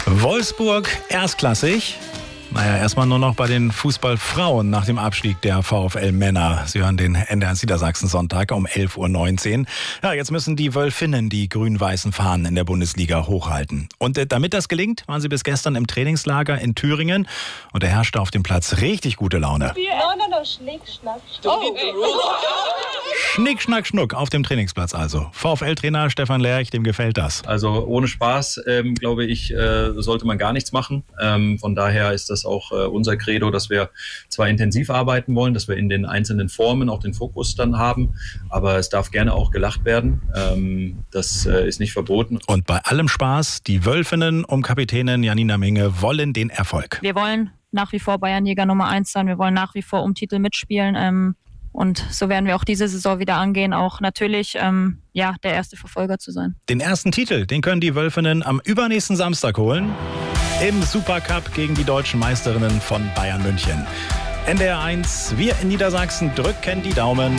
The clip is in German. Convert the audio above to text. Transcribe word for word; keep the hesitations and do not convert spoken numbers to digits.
Wolfsburg erstklassig. Naja, erstmal nur noch bei den Fußballfrauen nach dem Abstieg der VfL Männer. Sie hören den N D R eins Niedersachsen Sonntag um elf Uhr neunzehn. Ja, jetzt müssen die Wölfinnen die grün-weißen Fahnen in der Bundesliga hochhalten. Und äh, damit das gelingt, waren sie bis gestern im Trainingslager in Thüringen. Und da herrschte auf dem Platz richtig gute Laune. No, no, no, Schnick, Schnack, Schnuck. Oh. Schnick, Schnack, Schnuck auf dem Trainingsplatz also. VfL-Trainer Stefan Lerch, dem gefällt das. Also ohne Spaß, ähm, glaube ich, äh, sollte man gar nichts machen. Ähm, von daher ist das auch äh, unser Credo, dass wir zwar intensiv arbeiten wollen, dass wir in den einzelnen Formen auch den Fokus dann haben, aber es darf gerne auch gelacht werden. Ähm, das äh, ist nicht verboten. Und bei allem Spaß, die Wölfinnen um Kapitänin Janina Minge wollen den Erfolg. Wir wollen nach wie vor Bayernjäger Nummer eins sein. Wir wollen nach wie vor um Titel mitspielen. Ähm, und so werden wir auch diese Saison wieder angehen, auch natürlich ähm, ja, der erste Verfolger zu sein. Den ersten Titel, den können die Wölfinnen am übernächsten Samstag holen. Im Supercup gegen die deutschen Meisterinnen von Bayern München. N D R eins, wir in Niedersachsen drücken die Daumen.